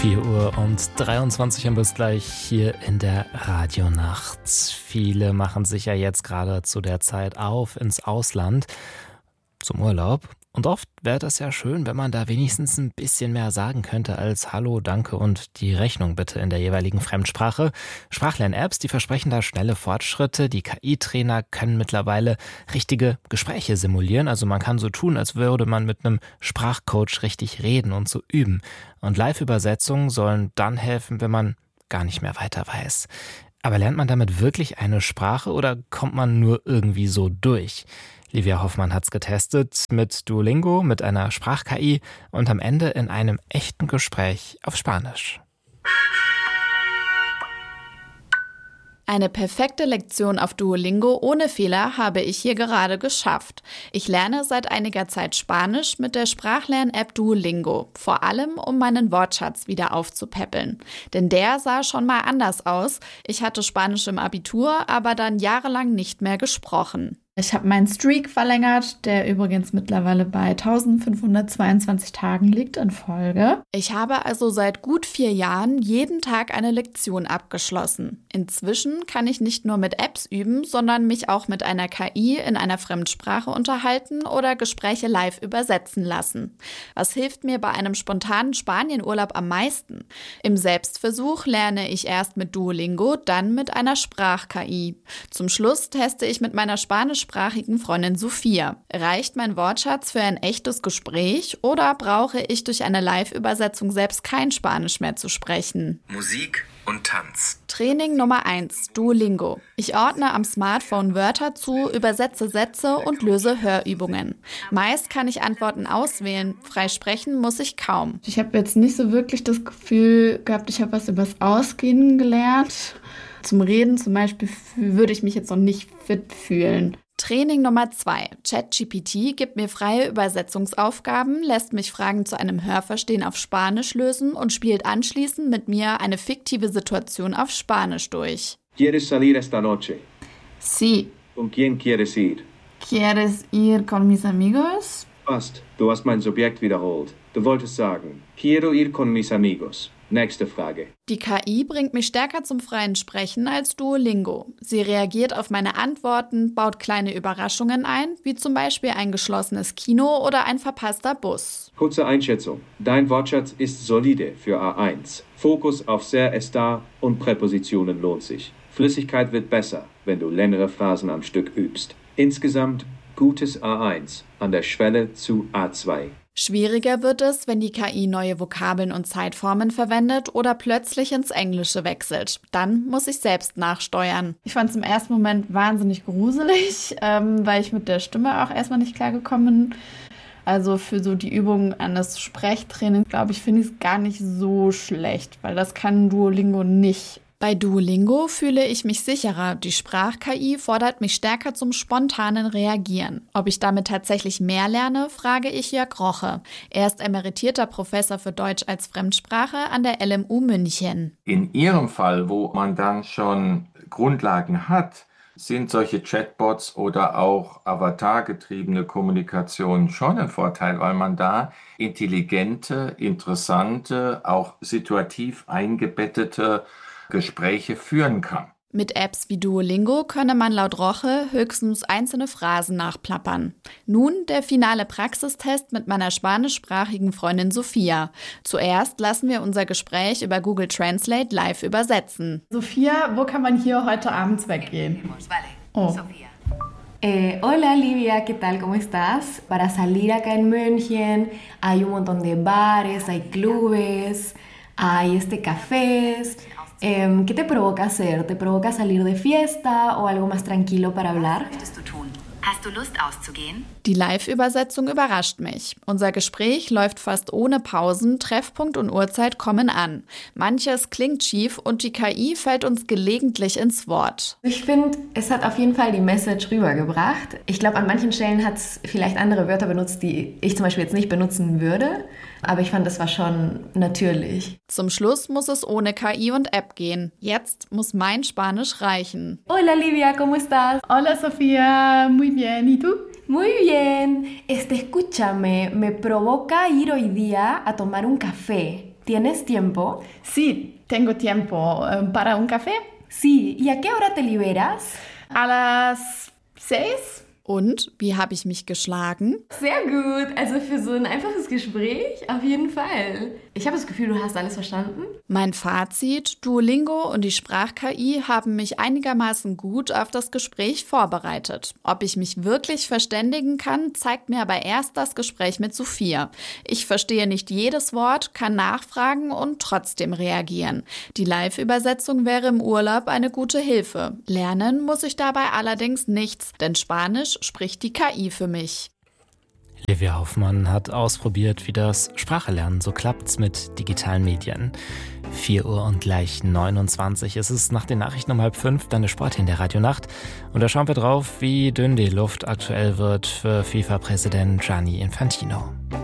4:23 und bis gleich hier in der Radionacht. Viele machen sich ja jetzt gerade zu der Zeit auf ins Ausland zum Urlaub. Und oft wäre das ja schön, wenn man da wenigstens ein bisschen mehr sagen könnte als Hallo, Danke und die Rechnung bitte in der jeweiligen Fremdsprache. Sprachlern-Apps, die versprechen da schnelle Fortschritte. Die KI-Trainer können mittlerweile richtige Gespräche simulieren. Also man kann so tun, als würde man mit einem Sprachcoach richtig reden und so üben. Und Live-Übersetzungen sollen dann helfen, wenn man gar nicht mehr weiter weiß. Aber lernt man damit wirklich eine Sprache oder kommt man nur irgendwie so durch? Livia Hoffmann hat's getestet mit Duolingo, mit einer Sprach-KI und am Ende in einem echten Gespräch auf Spanisch. Eine perfekte Lektion auf Duolingo ohne Fehler habe ich hier gerade geschafft. Ich lerne seit einiger Zeit Spanisch mit der Sprachlern-App Duolingo, vor allem um meinen Wortschatz wieder aufzupäppeln. Denn der sah schon mal anders aus. Ich hatte Spanisch im Abitur, aber dann jahrelang nicht mehr gesprochen. Ich habe meinen Streak verlängert, der übrigens mittlerweile bei 1522 Tagen liegt in Folge. Ich habe also seit gut 4 Jahren jeden Tag eine Lektion abgeschlossen. Inzwischen kann ich nicht nur mit Apps üben, sondern mich auch mit einer KI in einer Fremdsprache unterhalten oder Gespräche live übersetzen lassen. Was hilft mir bei einem spontanen Spanienurlaub am meisten? Im Selbstversuch lerne ich erst mit Duolingo, dann mit einer Sprach-KI. Zum Schluss teste ich mit meiner spanischsprachigen Freundin Sophia. Reicht mein Wortschatz für ein echtes Gespräch oder brauche ich durch eine Live-Übersetzung selbst kein Spanisch mehr zu sprechen? Musik und Tanz. Training Nummer 1, Duolingo. Ich ordne am Smartphone Wörter zu, übersetze Sätze und löse Hörübungen. Meist kann ich Antworten auswählen, frei sprechen muss ich kaum. Ich habe jetzt nicht so wirklich das Gefühl gehabt, ich habe was übers Ausgehen gelernt. Zum Reden zum Beispiel würde ich mich jetzt noch nicht fit fühlen. Training Nummer 2. ChatGPT gibt mir freie Übersetzungsaufgaben, lässt mich Fragen zu einem Hörverstehen auf Spanisch lösen und spielt anschließend mit mir eine fiktive Situation auf Spanisch durch. ¿Quieres salir esta noche? Sí. ¿Con quién quieres ir? ¿Quieres ir con mis amigos? Passt, du hast mein Subjekt wiederholt. Du wolltest sagen, quiero ir con mis amigos. Nächste Frage. Die KI bringt mich stärker zum freien Sprechen als Duolingo. Sie reagiert auf meine Antworten, baut kleine Überraschungen ein, wie zum Beispiel ein geschlossenes Kino oder ein verpasster Bus. Kurze Einschätzung. Dein Wortschatz ist solide für A1. Fokus auf sehr está und Präpositionen lohnt sich. Flüssigkeit wird besser, wenn du längere Phrasen am Stück übst. Insgesamt gutes A1 an der Schwelle zu A2. Schwieriger wird es, wenn die KI neue Vokabeln und Zeitformen verwendet oder plötzlich ins Englische wechselt. Dann muss ich selbst nachsteuern. Ich fand es im ersten Moment wahnsinnig gruselig, weil ich mit der Stimme auch erstmal nicht klargekommen bin. Also für so die Übung an das Sprechtraining, glaube ich, finde ich es gar nicht so schlecht, weil das kann Duolingo nicht. Bei Duolingo fühle ich mich sicherer. Die Sprach-KI fordert mich stärker zum spontanen Reagieren. Ob ich damit tatsächlich mehr lerne, frage ich Jörg Roche. Er ist emeritierter Professor für Deutsch als Fremdsprache an der LMU München. In Ihrem Fall, wo man dann schon Grundlagen hat, sind solche Chatbots oder auch avatargetriebene Kommunikation schon ein Vorteil, weil man da intelligente, interessante, auch situativ eingebettete Gespräche führen kann. Mit Apps wie Duolingo könne man laut Roche höchstens einzelne Phrasen nachplappern. Nun der finale Praxistest mit meiner spanischsprachigen Freundin Sophia. Zuerst lassen wir unser Gespräch über Google Translate live übersetzen. Sophia, wo kann man hier heute abends weggehen? Oh. Hola Livia, ¿qué tal? ¿Cómo estás? Para salir acá en München hay un montón de bares, hay clubes, hay cafés. ¿Qué te provoca hacer? ¿Te provoca salir de fiesta o algo más tranquilo para hablar? Hast du Lust auszugehen? Die Live-Übersetzung überrascht mich. Unser Gespräch läuft fast ohne Pausen, Treffpunkt und Uhrzeit kommen an. Manches klingt schief und die KI fällt uns gelegentlich ins Wort. Ich finde, es hat auf jeden Fall die Message rübergebracht. Ich glaube, an manchen Stellen hat es vielleicht andere Wörter benutzt, die ich zum Beispiel jetzt nicht benutzen würde. Aber ich fand, das war schon natürlich. Zum Schluss muss es ohne KI und App gehen. Jetzt muss mein Spanisch reichen. Hola Livia, ¿cómo estás? Hola Sofía, muy bien. ¿Y tú? Muy bien. Escúchame, me provoca ir hoy día a tomar un café. ¿Tienes tiempo? Sí, tengo tiempo. ¿Para un café? Sí. ¿Y a qué hora te liberas? A las 6. Und wie habe ich mich geschlagen? Sehr gut. Also für so ein einfaches Gespräch auf jeden Fall. Ich habe das Gefühl, du hast alles verstanden. Mein Fazit: Duolingo und die Sprach-KI haben mich einigermaßen gut auf das Gespräch vorbereitet. Ob ich mich wirklich verständigen kann, zeigt mir aber erst das Gespräch mit Sophia. Ich verstehe nicht jedes Wort, kann nachfragen und trotzdem reagieren. Die Live-Übersetzung wäre im Urlaub eine gute Hilfe. Lernen muss ich dabei allerdings nichts, denn Spanisch spricht die KI für mich. Livia Hoffmann hat ausprobiert, wie das Sprachelernen so klappt mit digitalen Medien. 4 Uhr und gleich 29 ist es nach den Nachrichten um 4:30, dann ist Sport in der Radionacht. Und da schauen wir drauf, wie dünn die Luft aktuell wird für FIFA-Präsident Gianni Infantino.